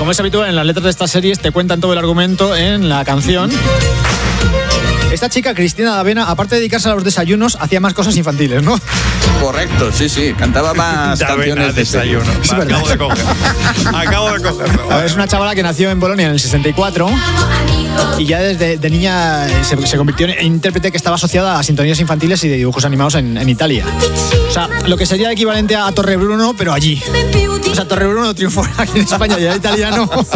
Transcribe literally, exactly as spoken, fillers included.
como es habitual en las letras de estas series, te cuentan todo el argumento en la canción. Esta chica, Cristina D'Avena, aparte de dedicarse a los desayunos, hacía más cosas infantiles, ¿no? Correcto, sí, sí. Cantaba más canciones de desayuno. serie. Va, acabo de coger. Acabo de cogerlo. A ver, es una chavala que nació en Bolonia en el sesenta y cuatro y ya desde de niña se, se convirtió en intérprete que estaba asociada a sintonías infantiles y de dibujos animados en, en Italia. O sea, lo que sería equivalente a Torre Bruno, pero allí. O sea, Torre Bruno triunfó aquí en España y era italiano.